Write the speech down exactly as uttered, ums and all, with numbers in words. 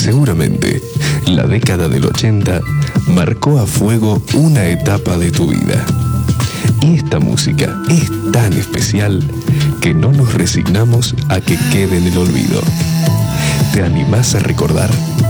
Seguramente, la década del ochenta marcó a fuego una etapa de tu vida. Y esta música es tan especial que no nos resignamos a que quede en el olvido. ¿Te animás a recordar?